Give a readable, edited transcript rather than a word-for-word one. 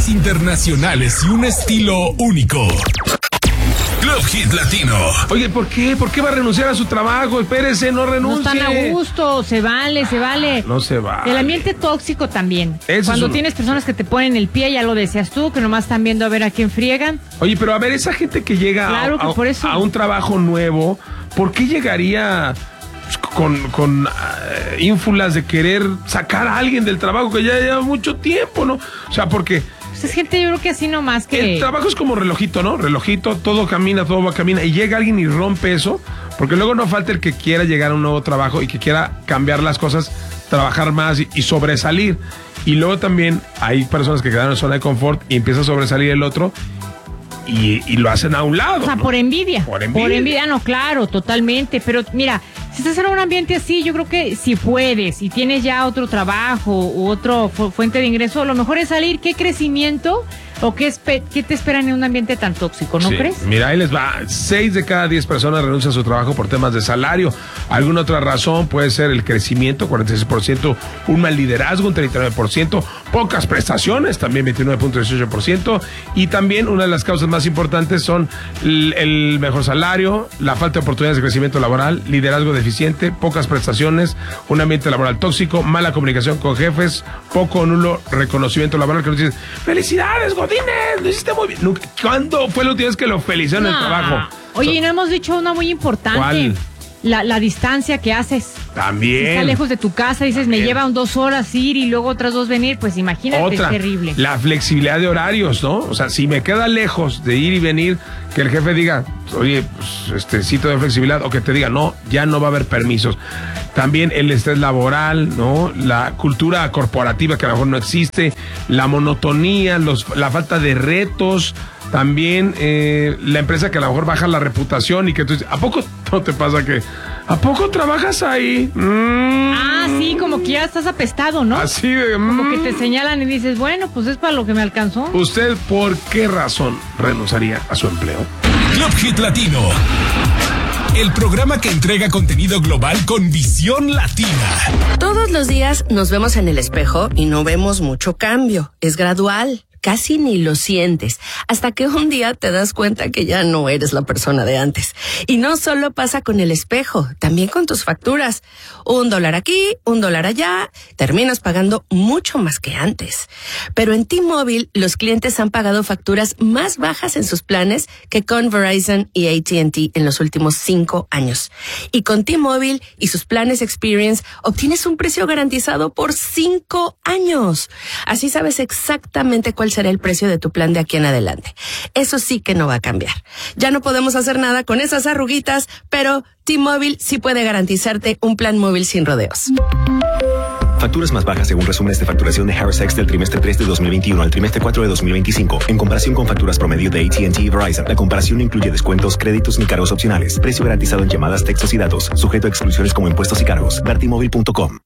Tendencias internacionales y un estilo único. Club Hit Latino. Oye, ¿por qué? ¿Por qué va a renunciar a su trabajo? Espérese, no renuncie. No están a gusto, se vale. No se vale. El ambiente tóxico también. Eso Cuando tienes personas que te ponen el pie, ya lo decías tú, que nomás están viendo a ver a quién friegan. Oye, pero a ver, esa gente que llega a un trabajo nuevo, ¿por qué llegaría con ínfulas de querer sacar a alguien del trabajo que ya lleva mucho tiempo, ¿no? O sea, porque... Pues es gente, yo creo que así nomás que... El trabajo es como relojito, ¿no? Relojito, todo va camina. Y llega alguien y rompe eso, porque luego no falta el que quiera llegar a un nuevo trabajo y que quiera cambiar las cosas, trabajar más y sobresalir. Y luego también hay personas que quedan en zona de confort y empieza a sobresalir el otro y lo hacen a un lado. O sea, ¿no? Por envidia. Por envidia, no, claro, totalmente. Pero mira, si estás en un ambiente así, yo creo que si puedes y tienes ya otro trabajo u otra fuente de ingreso, lo mejor es salir. ¿Qué crecimiento o qué te esperan en un ambiente tan tóxico, no crees? Mira, ahí les va. 6 de cada 10 personas renuncian a su trabajo por temas de salario. Alguna otra razón puede ser el crecimiento, 46%, un mal liderazgo, un 39%, pocas prestaciones, también 29.18%, y también una de las causas más importantes son el mejor salario, la falta de oportunidades de crecimiento laboral, liderazgo deficiente, pocas prestaciones, un ambiente laboral tóxico, mala comunicación con jefes, poco o nulo reconocimiento laboral, que nos dicen, ¡felicidades, Godínez! Lo hiciste muy bien. ¿Cuándo fue la última vez que lo felicitaron en el trabajo? Oye, y no hemos dicho una muy importante. ¿Cuál? La distancia que haces. También. Si está lejos de tu casa, dices, me llevan 2 horas ir y luego otras 2 venir, pues imagínate, es terrible. La flexibilidad de horarios, ¿no? O sea, si me queda lejos de ir y venir, que el jefe diga, oye, pues cito de flexibilidad, o que te diga, no, ya no va a haber permisos. También el estrés laboral, ¿no? La cultura corporativa que a lo mejor no existe, la monotonía, la falta de retos. También la empresa que a lo mejor baja la reputación y que tú dices, ¿a poco no te pasa que ¿a poco trabajas ahí? Sí, como que ya estás apestado, ¿no? Así de... Como que te señalan y dices, bueno, pues es para lo que me alcanzó. ¿Usted por qué razón renunciaría a su empleo? Club Hit Latino. El programa que entrega contenido global con visión latina. Todos los días nos vemos en el espejo y no vemos mucho cambio. Es gradual. Casi ni lo sientes, hasta que un día te das cuenta que ya no eres la persona de antes. Y no solo pasa con el espejo, también con tus facturas. $1 aquí, $1 allá, terminas pagando mucho más que antes. Pero en T-Mobile, los clientes han pagado facturas más bajas en sus planes que con Verizon y AT&T en los últimos 5 años. Y con T-Mobile y sus planes Experience, obtienes un precio garantizado por 5 años. Así sabes exactamente cuál será el precio de tu plan de aquí en adelante. Eso sí que no va a cambiar. Ya no podemos hacer nada con esas arruguitas, pero T-Mobile sí puede garantizarte un plan móvil sin rodeos. Facturas más bajas según resúmenes de facturación de Harris X del trimestre 3 de 2021 al trimestre 4 de 2025. En comparación con facturas promedio de AT&T y Verizon, la comparación no incluye descuentos, créditos ni cargos opcionales. Precio garantizado en llamadas, textos y datos. Sujeto a exclusiones como impuestos y cargos. Ver T-Mobile.com.